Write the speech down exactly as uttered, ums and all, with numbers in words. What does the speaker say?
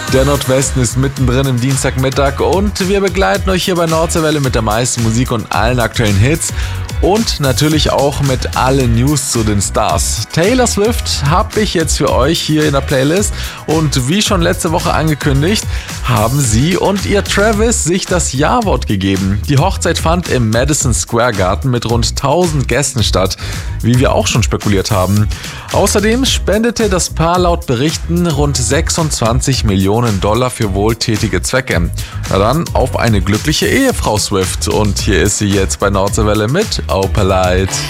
Der Nordwesten ist mittendrin im Dienstagmittag und wir begleiten euch hier bei Nordseewelle mit der meisten Musik und allen aktuellen Hits und natürlich auch mit allen News zu den Stars. Taylor Swift habe ich jetzt für euch hier in der Playlist und wie schon letzte Woche angekündigt, haben sie und ihr Travis sich das Ja-Wort gegeben. Die Hochzeit fand im Madison Square Garden mit rund tausend Gästen statt, wie wir auch schon spekuliert haben. Außerdem spendete das Paar laut Berichten rund sechsundzwanzig Millionen Dollar für wohltätige Zwecke. Na dann auf eine glückliche Ehe, Frau Swift. Und hier ist sie jetzt bei Nordseewelle mit Opalite.